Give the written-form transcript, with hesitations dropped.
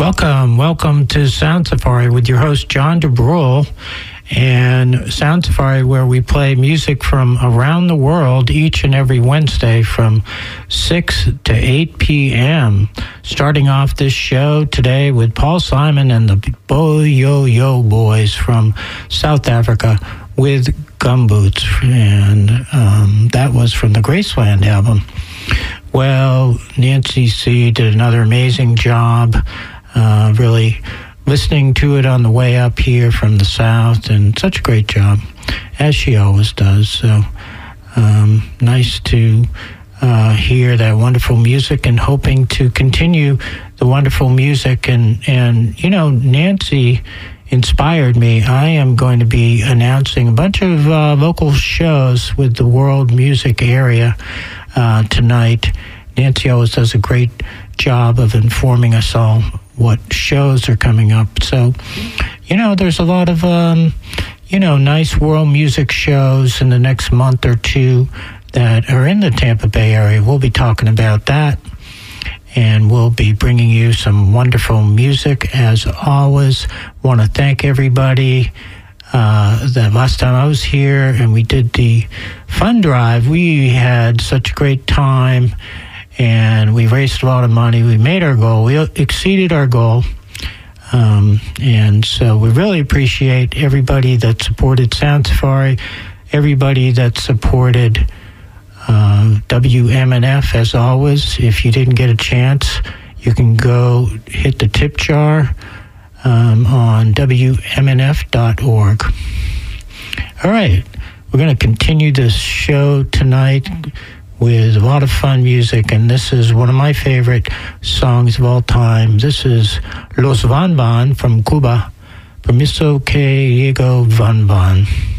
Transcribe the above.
Welcome to Sound Safari with your host, John DeBrule. And Sound Safari, where we play music from around the world each and every Wednesday from 6 to 8 p.m. Starting off this show today with Paul Simon and the Boyo Boys from South Africa with Gumboots. And that was from the Graceland album. Well, Nancy C. did another amazing job, really listening to it on the way up here from the South, and such a great job, as she always does. So nice to hear that wonderful music, and hoping to continue the wonderful music. And you know, Nancy inspired me. I am going to be announcing a bunch of local shows with the world music area tonight. Nancy always does a great job of informing us all what shows are coming up. So, you know, there's a lot of, nice world music shows in the next month or two that are in the Tampa Bay area. We'll be talking about that, and we'll be bringing you some wonderful music as always. Want to thank everybody. That last time I was here and we did the fund drive, we had such a great time, and we raised a lot of money. We made our goal. We exceeded our goal. And so we really appreciate everybody that supported Sound Safari, everybody that supported WMNF, as always. If you didn't get a chance, you can go hit the tip jar on WMNF.org. All right, we're going to continue this show tonight with a lot of fun music, and this is one of my favorite songs of all time. This is Los Van Van from Cuba. Permiso que llego Van Van.